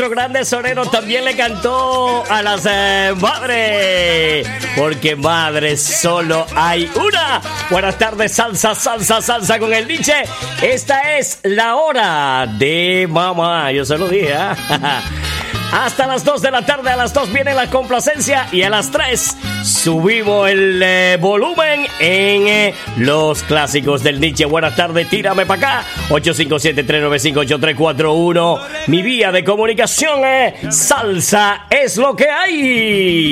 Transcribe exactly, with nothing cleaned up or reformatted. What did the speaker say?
otro grande sonero también le cantó a las eh, madres, porque madres solo hay una. Buenas tardes, salsa, salsa, salsa con el Nietzsche. Esta es la hora de mamá, yo se lo dije, ¿eh? Hasta las dos de la tarde, a las dos viene la complacencia y a las tres subimos el eh, volumen en eh, los clásicos del Nietzsche. Buenas tardes, tírame para acá. ocho cinco siete, tres nueve cinco, ocho tres cuatro uno. Mi vía de comunicación es salsa es lo que hay.